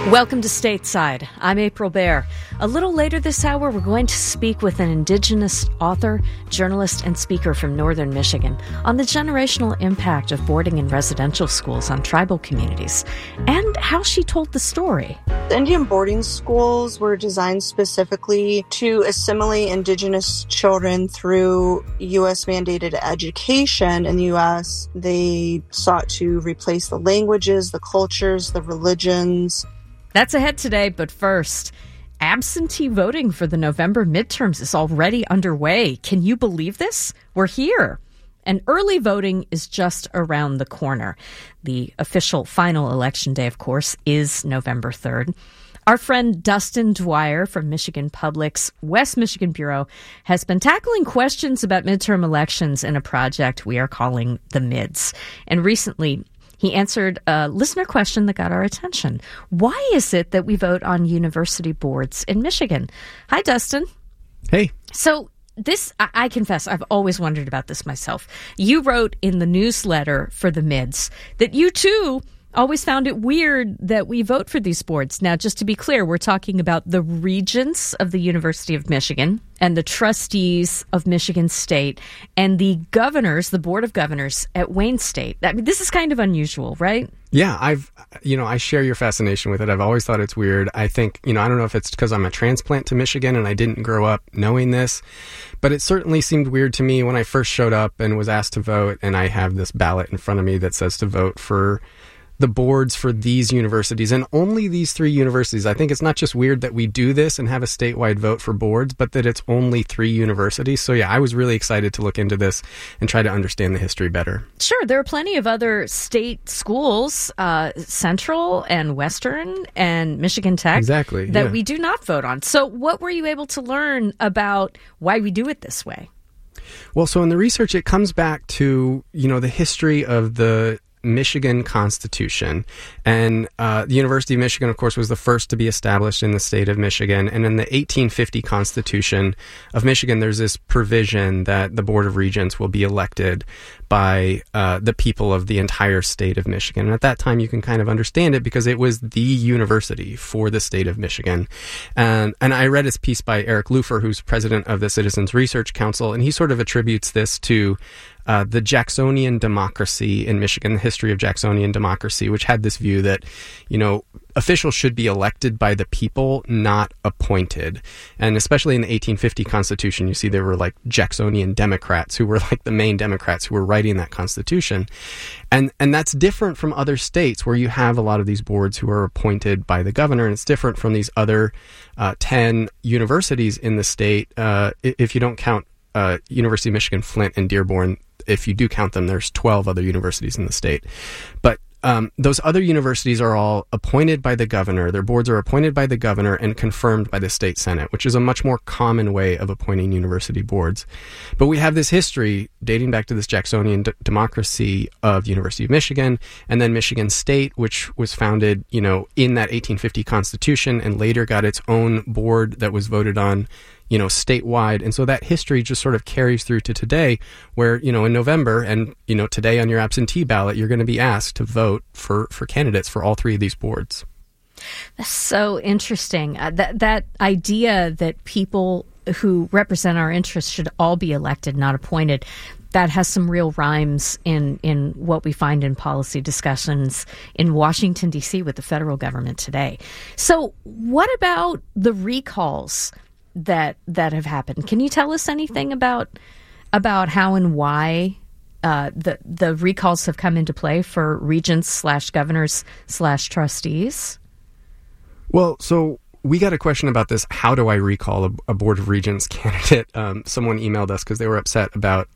Welcome to Stateside. I'm April Baer. A little later this hour, we're going to speak with an Indigenous author, journalist, and speaker from northern Michigan on the generational impact of boarding in residential schools on tribal communities and how she told the story. Indian boarding schools were designed specifically to assimilate Indigenous children through U.S. mandated education. In the U.S., they sought to replace the languages, the cultures, the religions. That's ahead today, but first, absentee voting for the November midterms is already underway. Can you believe this? We're here. And early voting is just around the corner. The official final election day, of course, is November 3rd. Our friend Dustin Dwyer from Michigan Public's West Michigan Bureau has been tackling questions about midterm elections in a project we are calling The Mids. And recently, he answered a listener question that got our attention. Why is it that we vote on university boards in Michigan? Hi, Dustin. Hey. So this, I confess, I've always wondered about this myself. You wrote in the newsletter for the Mids that you, too, always found it weird that we vote for these boards. Now, just to be clear, we're talking about the regents of the University of Michigan and the trustees of Michigan State and the governors, the board of governors at Wayne State. I mean, this is kind of unusual, right? Yeah, I share your fascination with it. I've always thought it's weird. I think, I don't know if it's because I'm a transplant to Michigan and I didn't grow up knowing this, but it certainly seemed weird to me when I first showed up and was asked to vote, and I have this ballot in front of me that says to vote for the boards for these universities and only these 3 universities. I think it's not just weird that we do this and have a statewide vote for boards, but that it's only 3 universities. So yeah, I was really excited to look into this and try to understand the history better. Sure. There are plenty of other state schools, Central and Western and Michigan Tech, that we do not vote on. So what were you able to learn about why we do it this way? Well, so in the research, it comes back to, the history of the Michigan Constitution. And the University of Michigan, of course, was the first to be established in the state of Michigan. And in the 1850 Constitution of Michigan, there's this provision that the Board of Regents will be elected by the people of the entire state of Michigan. And at that time, you can kind of understand it because it was the university for the state of Michigan. And I read his piece by Eric Lufer, who's president of the Citizens Research Council, and he sort of attributes this to the Jacksonian democracy in Michigan, the history of Jacksonian democracy, which had this view that, officials should be elected by the people, not appointed. And especially in the 1850 Constitution, you see there were like Jacksonian Democrats who were like the main Democrats who were writing that Constitution. And that's different from other states where you have a lot of these boards who are appointed by the governor. And it's different from these other 10 universities in the state. If you don't count University of Michigan, Flint, and Dearborn, if you do count them, there's 12 other universities in the state. But those other universities are all appointed by the governor. Their boards are appointed by the governor and confirmed by the state senate, which is a much more common way of appointing university boards. But we have this history dating back to this Jacksonian democracy of University of Michigan, and then Michigan State, which was founded, in that 1850 Constitution and later got its own board that was voted on statewide. And so that history just sort of carries through to today where, in November and, today on your absentee ballot, you're going to be asked to vote for candidates for all 3 of these boards. That's so interesting. That idea that people who represent our interests should all be elected, not appointed, that has some real rhymes in what we find in policy discussions in Washington, D.C. with the federal government today. So what about the recalls that have happened? Can you tell us anything about how and why the recalls have come into play for regents / governors / trustees? Well, so we got a question about this. How do I recall a Board of Regents candidate? Someone emailed us because they were upset about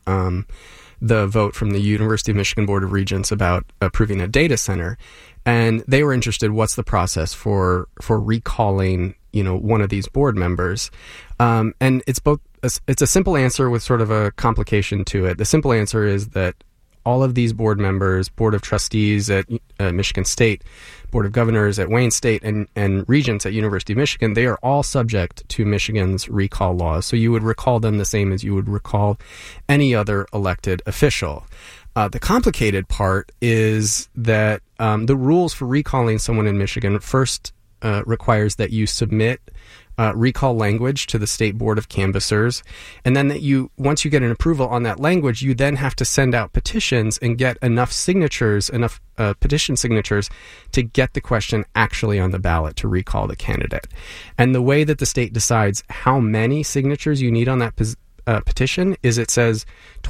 the vote from the University of Michigan Board of Regents about approving a data center. And they were interested, what's the process for recalling one of these board members. And it's a simple answer with sort of a complication to it. The simple answer is that all of these board members, Board of Trustees at Michigan State, Board of Governors at Wayne State, and Regents at University of Michigan, they are all subject to Michigan's recall laws. So you would recall them the same as you would recall any other elected official. The complicated part is that the rules for recalling someone in Michigan first requires that you submit recall language to the State Board of Canvassers, and then once you get an approval on that language, you then have to send out petitions and get enough petition signatures to get the question actually on the ballot to recall the candidate. And the way that the state decides how many signatures you need on that petition is it says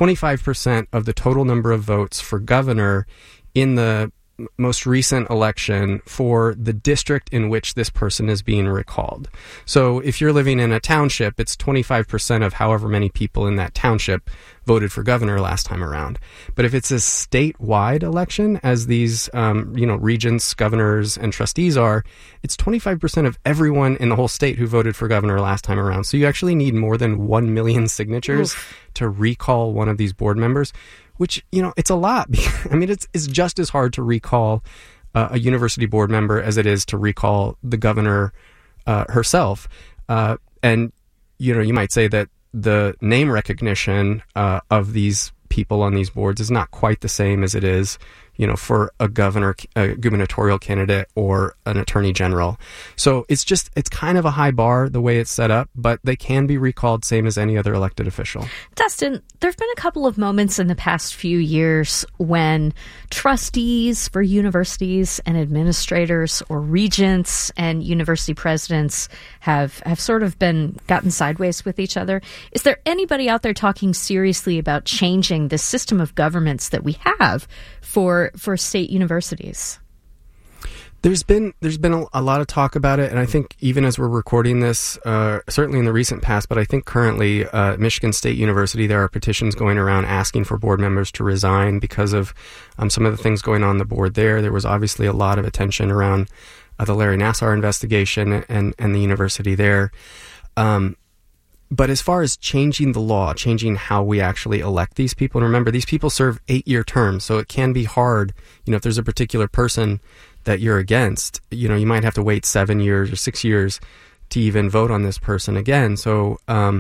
25% of the total number of votes for governor in the most recent election for the district in which this person is being recalled. So if you're living in a township, it's 25% of however many people in that township voted for governor last time around. But if it's a statewide election, as these regents, governors, and trustees are, it's 25% of everyone in the whole state who voted for governor last time around. So you actually need more than 1 million signatures to recall one of these board members, which, it's a lot. I mean, it's just as hard to recall a university board member as it is to recall the governor herself. And, you might say that the name recognition of these people on these boards is not quite the same as it is, for a gubernatorial candidate or an attorney general. So it's kind of a high bar the way it's set up, but they can be recalled same as any other elected official. Dustin, there have been a couple of moments in the past few years when trustees for universities and administrators or regents and university presidents have sort of been gotten sideways with each other. Is there anybody out there talking seriously about changing the system of governments that we have for state universities? There's been a lot of talk about it, and I think even as we're recording this, certainly in the recent past, but I think currently Michigan State University, there are petitions going around asking for board members to resign because of some of the things going on the board there. There was obviously a lot of attention around the Larry Nassar investigation and the university there. But as far as changing the law, changing how we actually elect these people, and remember, these people serve 8-year terms, so it can be hard, if there's a particular person that you're against, you might have to wait 7 years or 6 years to even vote on this person again. So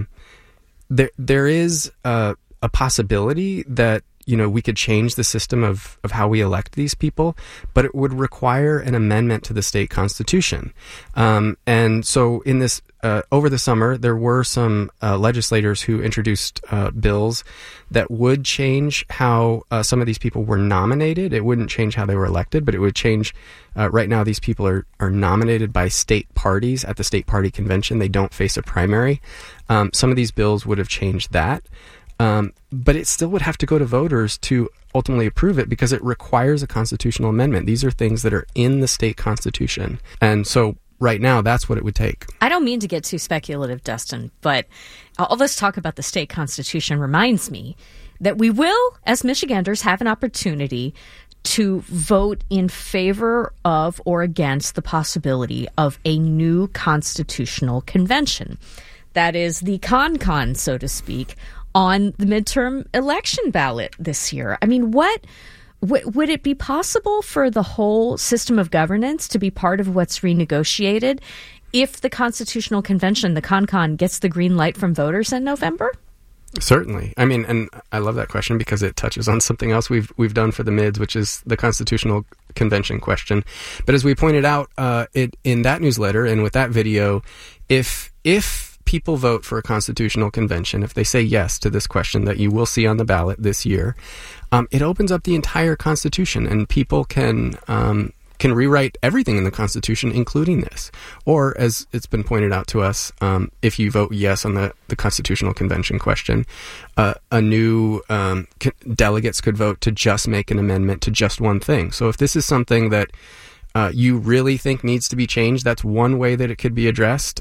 there is a possibility that, we could change the system of how we elect these people, but it would require an amendment to the state constitution. And so in this, over the summer, there were some legislators who introduced bills that would change how some of these people were nominated. It wouldn't change how they were elected, but it would change. Right now, these people are nominated by state parties at the state party convention. They don't face a primary. Some of these bills would have changed that. But it still would have to go to voters to ultimately approve it because it requires a constitutional amendment. These are things that are in the state constitution. And so right now, that's what it would take. I don't mean to get too speculative, Dustin, but all this talk about the state constitution reminds me that we will, as Michiganders, have an opportunity to vote in favor of or against the possibility of a new constitutional convention. That is the con, so to speak, on the midterm election ballot this year. I mean, would it be possible for the whole system of governance to be part of what's renegotiated if the Constitutional Convention, the con, gets the green light from voters in November? Certainly. I mean, and I love that question because it touches on something else we've done for the mids, which is the Constitutional Convention question. But as we pointed out in that newsletter and with that video, if people vote for a constitutional convention, if they say yes to this question that you will see on the ballot this year, it opens up the entire Constitution, and people can rewrite everything in the Constitution, including this. Or, as it's been pointed out to us, if you vote yes on the Constitutional Convention question, a new delegates could vote to just make an amendment to just one thing. So if this is something that you really think needs to be changed, that's one way that it could be addressed.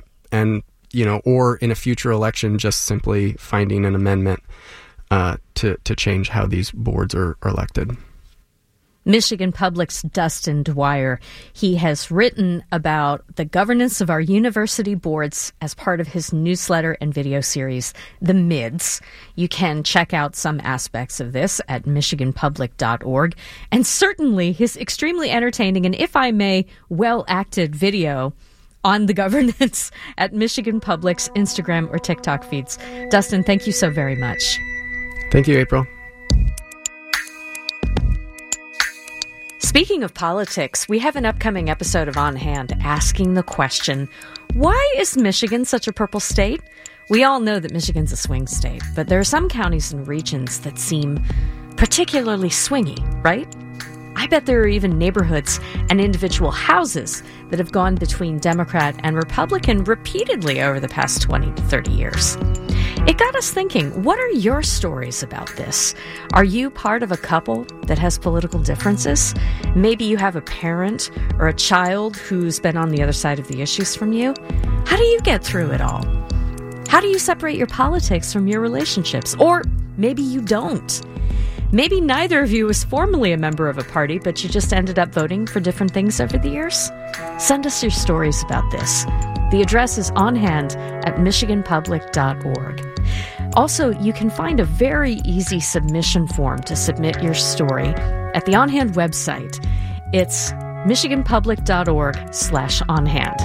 Or in a future election, just simply finding an amendment to change how these boards are elected. Michigan Public's Dustin Dwyer. He has written about the governance of our university boards as part of his newsletter and video series, The Mids. You can check out some aspects of this at michiganpublic.org. And certainly his extremely entertaining and, if I may, well-acted video on the governance at Michigan Public's Instagram or TikTok feeds. Dustin, thank you so very much. Thank you, April. Speaking of politics, we have an upcoming episode of On Hand asking the question, why is Michigan such a purple state? We all know that Michigan's a swing state, but there are some counties and regions that seem particularly swingy, right? I bet there are even neighborhoods and individual houses that have gone between Democrat and Republican repeatedly over the past 20 to 30 years. It got us thinking, what are your stories about this? Are you part of a couple that has political differences? Maybe you have a parent or a child who's been on the other side of the issues from you. How do you get through it all? How do you separate your politics from your relationships? Or maybe you don't. Maybe neither of you was formally a member of a party, but you just ended up voting for different things over the years? Send us your stories about this. The address is onhand@michiganpublic.org. Also, you can find a very easy submission form to submit your story at the On Hand website. It's michiganpublic.org/onhand.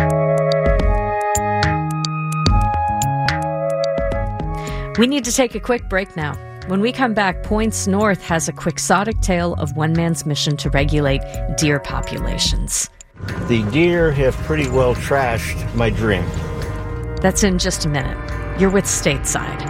We need to take a quick break now. When we come back, Points North has a quixotic tale of one man's mission to regulate deer populations. The deer have pretty well trashed my dream. That's in just a minute. You're with Stateside.